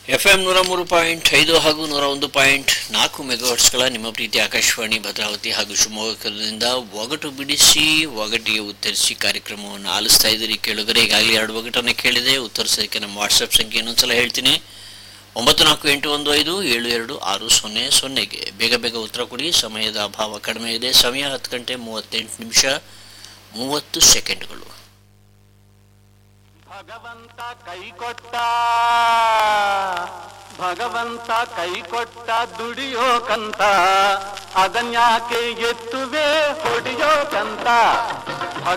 FM 103.5 ಹಾಗೂ 101.4 ಮೆಗಾಹರ್ಟ್ಸ್ಗಳ ನಿಮ್ಮ ಪ್ರೀತಿ ಆಕಾಶವಾಣಿ ಭದ್ರಾವತಿ ಹಾಗೂ ಶಿವಮೊಗ್ಗದಿಂದ ಒಗಟು ಬಿಡಿಸಿ ಒಗಟಿಗೆ ಉತ್ತರಿಸಿ ಕಾರ್ಯಕ್ರಮವನ್ನು ಆಲಿಸ್ತಾ ಇದ್ದೀರಿ ಕೇಳುಗರೆ. ಈಗಾಗಲೇ 2 ಒಗಟನ್ನು ಕೇಳಿದೆ. ಉತ್ತರಿಸೋದಕ್ಕೆ ನಮ್ಮ ವಾಟ್ಸಪ್ ಸಂಖ್ಯೆ ಇನ್ನೊಂದ್ಸಲ ಹೇಳ್ತೀನಿ, 9481522600ಗೆ ಬೇಗ ಬೇಗ ಉತ್ತರ ಕೊಡಿ. ಸಮಯದ ಅಭಾವ ಕಡಿಮೆ ಇದೆ. ಸಮಯ 10 ಗಂಟೆ 38 ನಿಮಿಷ 30 ಸೆಕೆಂಡ್ಗಳು. ಭಗವಂತ ಕೈ ಕೊಟ್ಟ ದುಡಿಯೋಕಂತ, ಅದನ್ಯಾಕೆ ಎತ್ತುವೆ ಹೊಡಿಯೋಕಂತ.